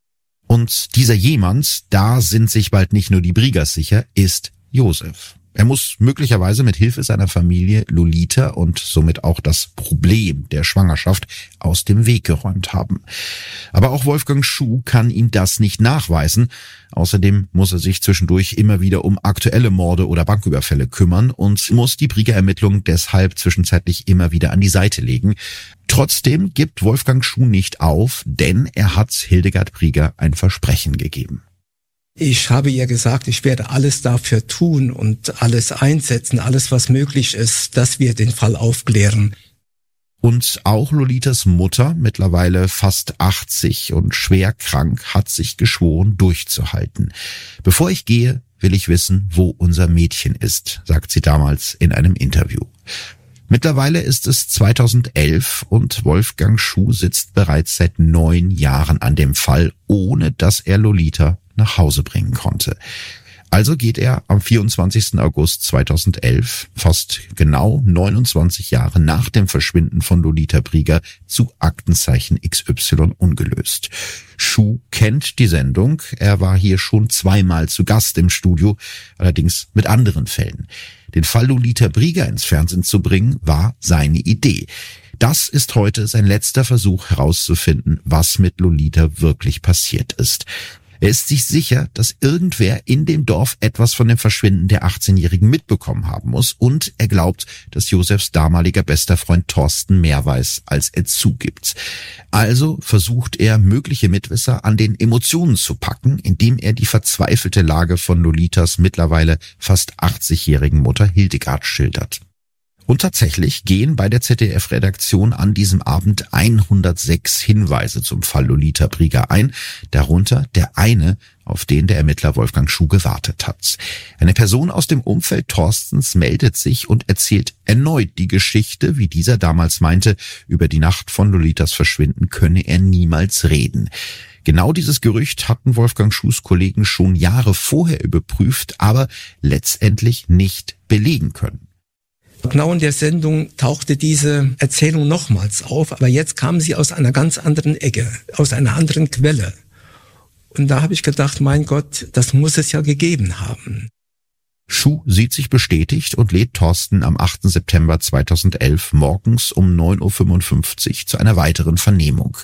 Und dieser jemand, da sind sich bald nicht nur die Briegers sicher, ist Josef. Er muss möglicherweise mit Hilfe seiner Familie Lolita und somit auch das Problem der Schwangerschaft aus dem Weg geräumt haben. Aber auch Wolfgang Schuh kann ihm das nicht nachweisen. Außerdem muss er sich zwischendurch immer wieder um aktuelle Morde oder Banküberfälle kümmern und muss die Brieger-Ermittlungen deshalb zwischenzeitlich immer wieder an die Seite legen. Trotzdem gibt Wolfgang Schuh nicht auf, denn er hat Hildegard Brieger ein Versprechen gegeben. Ich habe ihr gesagt, ich werde alles dafür tun und alles einsetzen, alles was möglich ist, dass wir den Fall aufklären. Und auch Lolitas Mutter, mittlerweile fast achtzig und schwer krank, hat sich geschworen, durchzuhalten. Bevor ich gehe, will ich wissen, wo unser Mädchen ist, sagt sie damals in einem Interview. Mittlerweile ist es zweitausendelf und Wolfgang Schuh sitzt bereits seit neun Jahren an dem Fall, ohne dass er Lolita nach Hause bringen konnte. Also geht er am vierundzwanzigsten August zweitausendelf, fast genau neunundzwanzig Jahre nach dem Verschwinden von Lolita Brieger, zu Aktenzeichen X Y ungelöst. Schuh kennt die Sendung, er war hier schon zweimal zu Gast im Studio, allerdings mit anderen Fällen. Den Fall Lolita Brieger ins Fernsehen zu bringen, war seine Idee. Das ist heute sein letzter Versuch herauszufinden, was mit Lolita wirklich passiert ist. Er ist sich sicher, dass irgendwer in dem Dorf etwas von dem Verschwinden der achtzehnjährigen mitbekommen haben muss, und er glaubt, dass Josefs damaliger bester Freund Thorsten mehr weiß, als er zugibt. Also versucht er, mögliche Mitwisser an den Emotionen zu packen, indem er die verzweifelte Lage von Lolitas mittlerweile fast achtzigjährigen Mutter Hildegard schildert. Und tatsächlich gehen bei der Z D F-Redaktion an diesem Abend hundertsechs Hinweise zum Fall Lolita Brieger ein, darunter der eine, auf den der Ermittler Wolfgang Schuh gewartet hat. Eine Person aus dem Umfeld Thorstens meldet sich und erzählt erneut die Geschichte, wie dieser damals meinte, über die Nacht von Lolitas Verschwinden könne er niemals reden. Genau dieses Gerücht hatten Wolfgang Schuhs Kollegen schon Jahre vorher überprüft, aber letztendlich nicht belegen können. Genau in der Sendung tauchte diese Erzählung nochmals auf, aber jetzt kam sie aus einer ganz anderen Ecke, aus einer anderen Quelle. Und da habe ich gedacht, mein Gott, das muss es ja gegeben haben. Schuh sieht sich bestätigt und lädt Thorsten am achten September zweitausendelf morgens um neun Uhr fünfundfünfzig zu einer weiteren Vernehmung.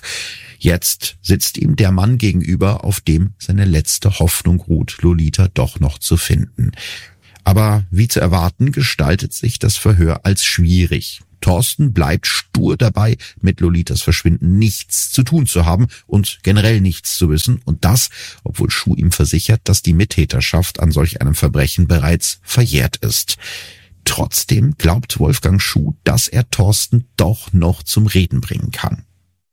Jetzt sitzt ihm der Mann gegenüber, auf dem seine letzte Hoffnung ruht, Lolita doch noch zu finden. Aber wie zu erwarten, gestaltet sich das Verhör als schwierig. Thorsten bleibt stur dabei, mit Lolitas Verschwinden nichts zu tun zu haben und generell nichts zu wissen. Und das, obwohl Schuh ihm versichert, dass die Mittäterschaft an solch einem Verbrechen bereits verjährt ist. Trotzdem glaubt Wolfgang Schuh, dass er Thorsten doch noch zum Reden bringen kann.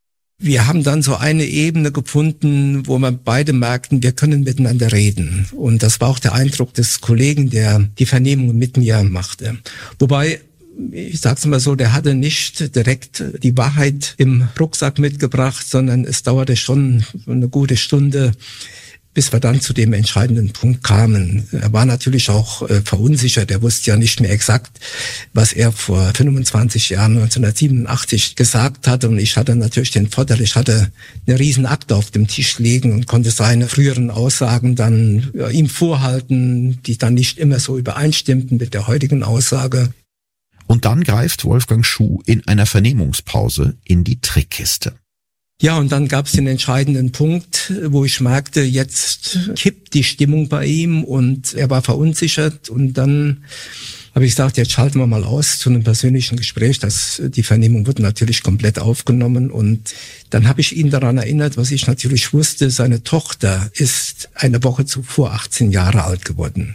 Wir haben dann so eine Ebene gefunden, wo wir beide merkten, wir können miteinander reden. Und das war auch der Eindruck des Kollegen, der die Vernehmung mit mir machte. Wobei, ich sag's mal so, der hatte nicht direkt die Wahrheit im Rucksack mitgebracht, sondern es dauerte schon eine gute Stunde, bis wir dann zu dem entscheidenden Punkt kamen. Er war natürlich auch äh, verunsichert. Er wusste ja nicht mehr exakt, was er vor fünfundzwanzig Jahren, neunzehnhundertsiebenundachtzig, gesagt hatte. Und ich hatte natürlich den Vorteil, ich hatte eine riesen Akte auf dem Tisch liegen und konnte seine früheren Aussagen dann ja, ihm vorhalten, die dann nicht immer so übereinstimmten mit der heutigen Aussage. Und dann greift Wolfgang Schuh in einer Vernehmungspause in die Trickkiste. Ja, und dann gab es den entscheidenden Punkt, wo ich merkte, jetzt kippt die Stimmung bei ihm und er war verunsichert. Und dann habe ich gesagt, jetzt schalten wir mal aus zu einem persönlichen Gespräch. Das, die Vernehmung wurde natürlich komplett aufgenommen. Und dann habe ich ihn daran erinnert, was ich natürlich wusste, seine Tochter ist eine Woche zuvor achtzehn Jahre alt geworden.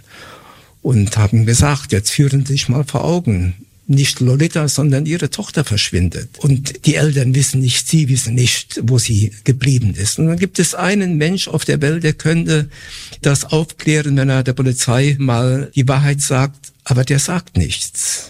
Und haben gesagt, jetzt führen Sie sich mal vor Augen. Nicht Lolita, sondern ihre Tochter verschwindet. Und die Eltern wissen nicht, sie wissen nicht, wo sie geblieben ist. Und dann gibt es einen Mensch auf der Welt, der könnte das aufklären, wenn er der Polizei mal die Wahrheit sagt, aber der sagt nichts.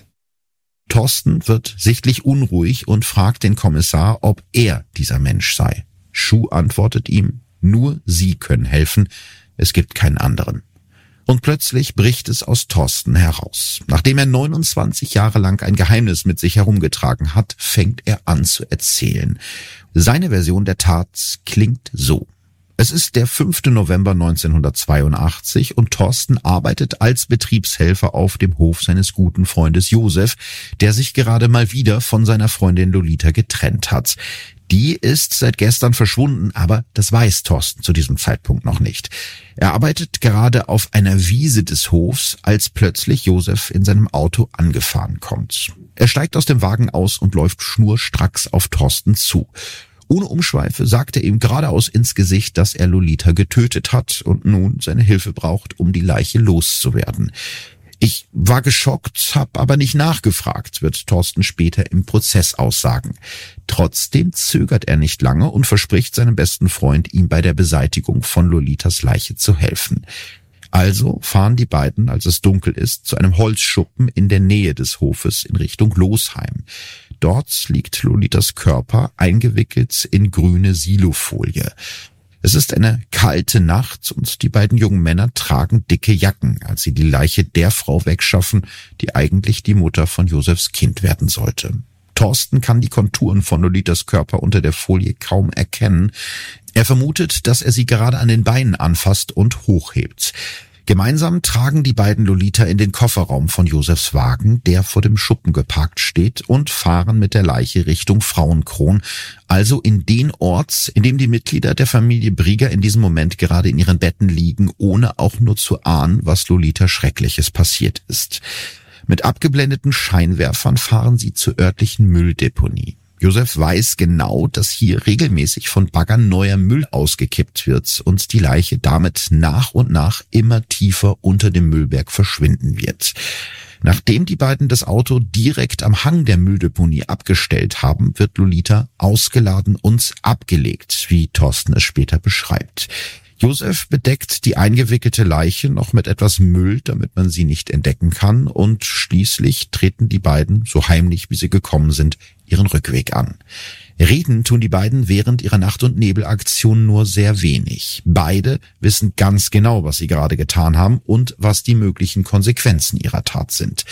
Thorsten wird sichtlich unruhig und fragt den Kommissar, ob er dieser Mensch sei. Schuh antwortet ihm, nur Sie können helfen, es gibt keinen anderen. Und plötzlich bricht es aus Thorsten heraus. Nachdem er neunundzwanzig Jahre lang ein Geheimnis mit sich herumgetragen hat, fängt er an zu erzählen. Seine Version der Tat klingt so. Es ist der fünfte November neunzehnhundertzweiundachtzig und Thorsten arbeitet als Betriebshelfer auf dem Hof seines guten Freundes Josef, der sich gerade mal wieder von seiner Freundin Lolita getrennt hat. Die ist seit gestern verschwunden, aber das weiß Thorsten zu diesem Zeitpunkt noch nicht. Er arbeitet gerade auf einer Wiese des Hofs, als plötzlich Josef in seinem Auto angefahren kommt. Er steigt aus dem Wagen aus und läuft schnurstracks auf Thorsten zu. Ohne Umschweife sagt er ihm geradeaus ins Gesicht, dass er Lolita getötet hat und nun seine Hilfe braucht, um die Leiche loszuwerden. Ich war geschockt, hab aber nicht nachgefragt, wird Thorsten später im Prozess aussagen. Trotzdem zögert er nicht lange und verspricht seinem besten Freund, ihm bei der Beseitigung von Lolitas Leiche zu helfen. Also fahren die beiden, als es dunkel ist, zu einem Holzschuppen in der Nähe des Hofes in Richtung Losheim. Dort liegt Lolitas Körper eingewickelt in grüne Silofolie. Es ist eine kalte Nacht und die beiden jungen Männer tragen dicke Jacken, als sie die Leiche der Frau wegschaffen, die eigentlich die Mutter von Josefs Kind werden sollte. Thorsten kann die Konturen von Lolitas Körper unter der Folie kaum erkennen. Er vermutet, dass er sie gerade an den Beinen anfasst und hochhebt. Gemeinsam tragen die beiden Lolita in den Kofferraum von Josefs Wagen, der vor dem Schuppen geparkt steht, und fahren mit der Leiche Richtung Frauenkron, also in den Ort, in dem die Mitglieder der Familie Brieger in diesem Moment gerade in ihren Betten liegen, ohne auch nur zu ahnen, was Lolita Schreckliches passiert ist. Mit abgeblendeten Scheinwerfern fahren sie zur örtlichen Mülldeponie. Josef weiß genau, dass hier regelmäßig von Baggern neuer Müll ausgekippt wird und die Leiche damit nach und nach immer tiefer unter dem Müllberg verschwinden wird. Nachdem die beiden das Auto direkt am Hang der Mülldeponie abgestellt haben, wird Lolita ausgeladen und abgelegt, wie Thorsten es später beschreibt. Josef bedeckt die eingewickelte Leiche noch mit etwas Müll, damit man sie nicht entdecken kann, und schließlich treten die beiden, so heimlich wie sie gekommen sind, ihren Rückweg an. Reden tun die beiden während ihrer Nacht- und Nebelaktion nur sehr wenig. Beide wissen ganz genau, was sie gerade getan haben und was die möglichen Konsequenzen ihrer Tat sind.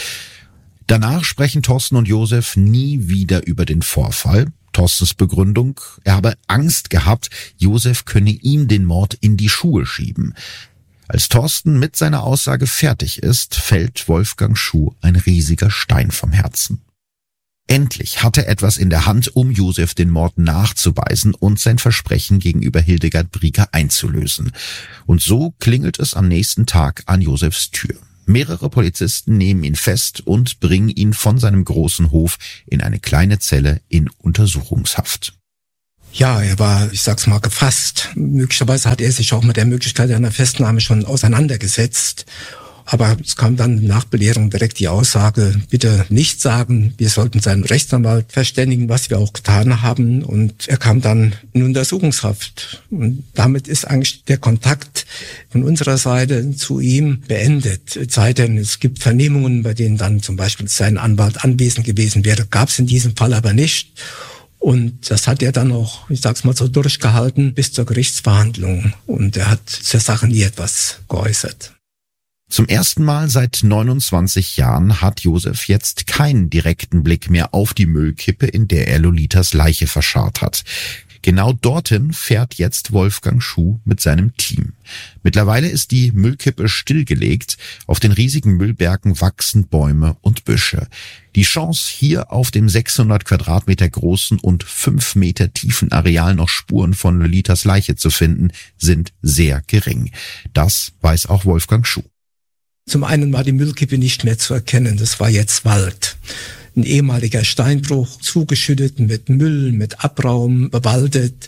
Danach sprechen Thorsten und Josef nie wieder über den Vorfall. Thorstens Begründung, er habe Angst gehabt, Josef könne ihm den Mord in die Schuhe schieben. Als Thorsten mit seiner Aussage fertig ist, fällt Wolfgang Schuh ein riesiger Stein vom Herzen. Endlich hat er etwas in der Hand, um Josef den Mord nachzuweisen und sein Versprechen gegenüber Hildegard Brieger einzulösen. Und so klingelt es am nächsten Tag an Josefs Tür. Mehrere Polizisten nehmen ihn fest und bringen ihn von seinem großen Hof in eine kleine Zelle in Untersuchungshaft. Ja, er war, ich sag's mal, gefasst. Möglicherweise hat er sich auch mit der Möglichkeit einer Festnahme schon auseinandergesetzt. Aber es kam dann nach Belehrung direkt die Aussage, bitte nicht sagen, wir sollten seinen Rechtsanwalt verständigen, was wir auch getan haben. Und er kam dann in Untersuchungshaft. Und damit ist eigentlich der Kontakt von unserer Seite zu ihm beendet. Es sei denn, es gibt Vernehmungen, bei denen dann zum Beispiel sein Anwalt anwesend gewesen wäre. Gab es in diesem Fall aber nicht. Und das hat er dann auch, ich sag's mal so, durchgehalten bis zur Gerichtsverhandlung. Und er hat zur Sache nie etwas geäußert. Zum ersten Mal seit neunundzwanzig Jahren hat Josef jetzt keinen direkten Blick mehr auf die Müllkippe, in der er Lolitas Leiche verscharrt hat. Genau dorthin fährt jetzt Wolfgang Schuh mit seinem Team. Mittlerweile ist die Müllkippe stillgelegt. Auf den riesigen Müllbergen wachsen Bäume und Büsche. Die Chance, hier auf dem sechshundert Quadratmeter großen und fünf Meter tiefen Areal noch Spuren von Lolitas Leiche zu finden, sind sehr gering. Das weiß auch Wolfgang Schuh. Zum einen war die Müllkippe nicht mehr zu erkennen, das war jetzt Wald. Ein ehemaliger Steinbruch, zugeschüttet mit Müll, mit Abraum, bewaldet,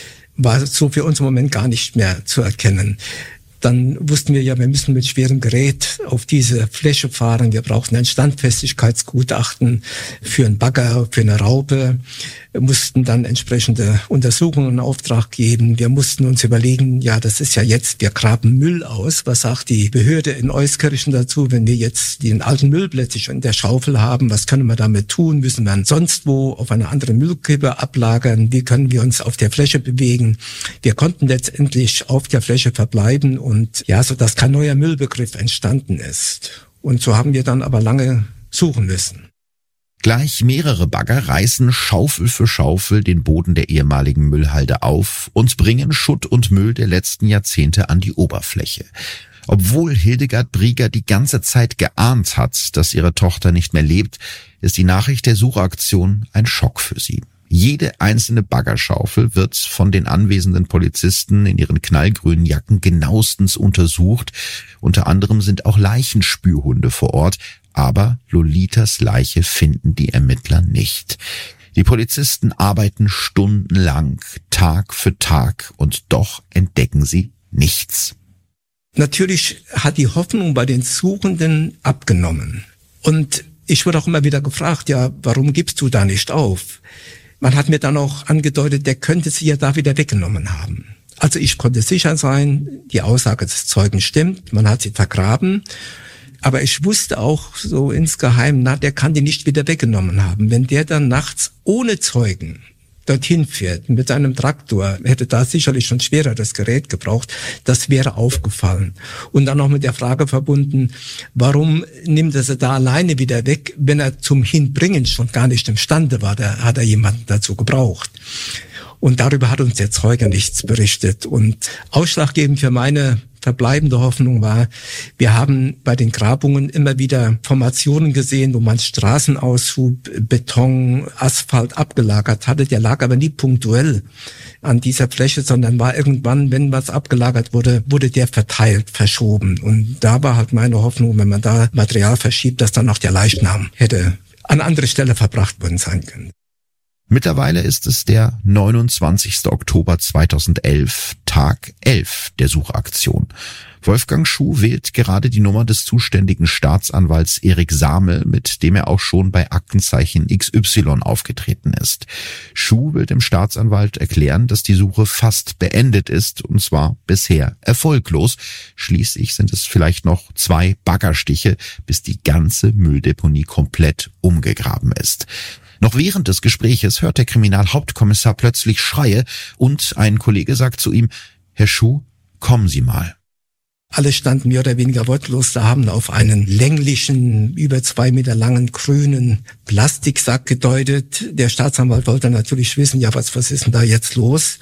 war so für uns im Moment gar nicht mehr zu erkennen. Dann wussten wir ja, wir müssen mit schwerem Gerät auf diese Fläche fahren. Wir brauchten ein Standfestigkeitsgutachten für einen Bagger, für eine Raupe. Wir mussten dann entsprechende Untersuchungen in Auftrag geben. Wir mussten uns überlegen, ja, das ist ja jetzt, wir graben Müll aus. Was sagt die Behörde in Euskirchen dazu, wenn wir jetzt den alten Müll plötzlich in der Schaufel haben? Was können wir damit tun? Müssen wir sonst wo auf einer anderen Müllkippe ablagern? Wie können wir uns auf der Fläche bewegen? Wir konnten letztendlich auf der Fläche verbleiben und ja, so dass kein neuer Müllbegriff entstanden ist. Und so haben wir dann aber lange suchen müssen. Gleich mehrere Bagger reißen Schaufel für Schaufel den Boden der ehemaligen Müllhalde auf und bringen Schutt und Müll der letzten Jahrzehnte an die Oberfläche. Obwohl Hildegard Brieger die ganze Zeit geahnt hat, dass ihre Tochter nicht mehr lebt, ist die Nachricht der Suchaktion ein Schock für sie. Jede einzelne Baggerschaufel wird von den anwesenden Polizisten in ihren knallgrünen Jacken genauestens untersucht. Unter anderem sind auch Leichenspürhunde vor Ort, aber Lolitas Leiche finden die Ermittler nicht. Die Polizisten arbeiten stundenlang, Tag für Tag, und doch entdecken sie nichts. Natürlich hat die Hoffnung bei den Suchenden abgenommen. Und ich wurde auch immer wieder gefragt, ja, warum gibst du da nicht auf? Man hat mir dann auch angedeutet, der könnte sie ja da wieder weggenommen haben. Also ich konnte sicher sein, die Aussage des Zeugen stimmt, man hat sie vergraben. Aber ich wusste auch so insgeheim, na, der kann die nicht wieder weggenommen haben. Wenn der dann nachts ohne Zeugen dorthin fährt, mit seinem Traktor, hätte da sicherlich schon schwereres Gerät gebraucht, das wäre aufgefallen. Und dann noch mit der Frage verbunden, warum nimmt er sie da alleine wieder weg, wenn er zum Hinbringen schon gar nicht imstande war, da hat er jemanden dazu gebraucht. Und darüber hat uns der Zeuge nichts berichtet. Und ausschlaggebend für meine verbleibende Hoffnung war, wir haben bei den Grabungen immer wieder Formationen gesehen, wo man Straßenaushub, Beton, Asphalt abgelagert hatte. Der lag aber nie punktuell an dieser Fläche, sondern war irgendwann, wenn was abgelagert wurde, wurde der verteilt, verschoben. Und da war halt meine Hoffnung, wenn man da Material verschiebt, dass dann auch der Leichnam hätte an andere Stelle verbracht worden sein können. Mittlerweile ist es der neunundzwanzigster Oktober zweitausendelf, Tag elf der Suchaktion. Wolfgang Schuh wählt gerade die Nummer des zuständigen Staatsanwalts Erik Samel, mit dem er auch schon bei Aktenzeichen X Y aufgetreten ist. Schuh will dem Staatsanwalt erklären, dass die Suche fast beendet ist, und zwar bisher erfolglos. Schließlich sind es vielleicht noch zwei Baggerstiche, bis die ganze Mülldeponie komplett umgegraben ist. Noch während des Gespräches hört der Kriminalhauptkommissar plötzlich Schreie und ein Kollege sagt zu ihm, Herr Schuh, kommen Sie mal. Alle standen mehr oder weniger wortlos da, haben auf einen länglichen, über zwei Meter langen, grünen Plastiksack gedeutet. Der Staatsanwalt wollte natürlich wissen, ja, was, was ist denn da jetzt los?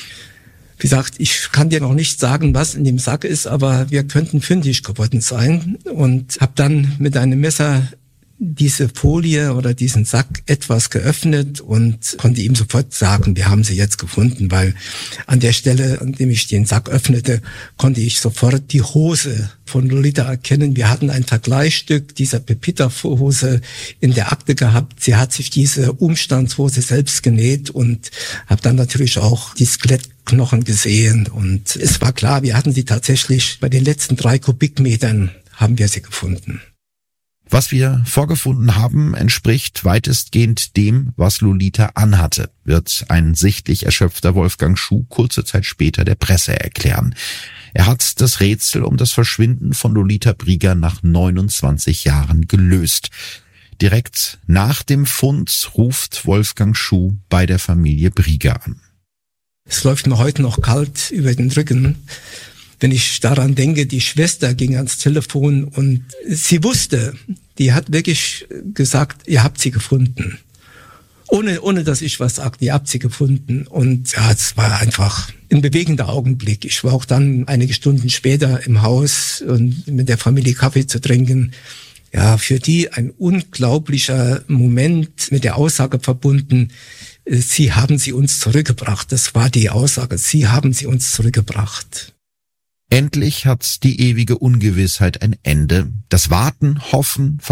Wie gesagt, ich kann dir noch nicht sagen, was in dem Sack ist, aber wir könnten fündig geworden sein, und habe dann mit einem Messer diese Folie oder diesen Sack etwas geöffnet und konnte ihm sofort sagen, wir haben sie jetzt gefunden, weil an der Stelle, an dem ich den Sack öffnete, konnte ich sofort die Hose von Lolita erkennen. Wir hatten ein Vergleichsstück dieser Pepita-Hose in der Akte gehabt. Sie hat sich diese Umstandshose selbst genäht, und habe dann natürlich auch die Skelettknochen gesehen. Und es war klar, wir hatten sie tatsächlich bei den letzten drei Kubikmetern haben wir sie gefunden. Was wir vorgefunden haben, entspricht weitestgehend dem, was Lolita anhatte, wird ein sichtlich erschöpfter Wolfgang Schuh kurze Zeit später der Presse erklären. Er hat das Rätsel um das Verschwinden von Lolita Brieger nach neunundzwanzig Jahren gelöst. Direkt nach dem Fund ruft Wolfgang Schuh bei der Familie Brieger an. Es läuft mir heute noch kalt über den Rücken, wenn ich daran denke, die Schwester ging ans Telefon und sie wusste, die hat wirklich gesagt, ihr habt sie gefunden. Ohne, ohne dass ich was sagte, die habt sie gefunden. Und ja, es war einfach ein bewegender Augenblick. Ich war auch dann einige Stunden später im Haus und mit der Familie Kaffee zu trinken. Ja, für die ein unglaublicher Moment mit der Aussage verbunden, Sie haben sie uns zurückgebracht. Das war die Aussage, Sie haben sie uns zurückgebracht. Endlich hat die ewige Ungewissheit ein Ende. Das Warten, Hoffen,